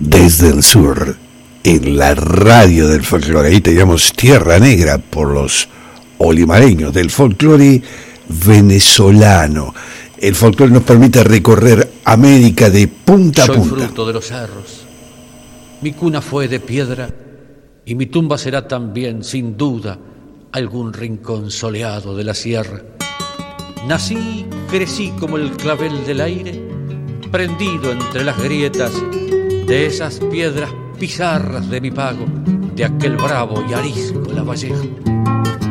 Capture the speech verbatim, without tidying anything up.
desde el sur, en la radio del folclore. Ahí teníamos Tierra Negra por los olimareños del folclore venezolano. El folclore nos permite recorrer América de punta a Soy punta. Soy fruto de los cerros. Mi cuna fue de piedra y mi tumba será también, sin duda, algún rincón soleado de la sierra. Nací, crecí como el clavel del aire, prendido entre las grietas de esas piedras pizarras de mi pago, de aquel bravo y arisco Lavallejo.